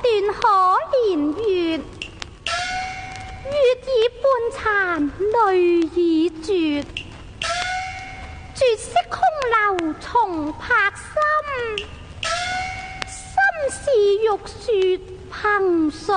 斷可憐月，月已半殘淚已絕，絕色空留重拍心，心事欲說憑誰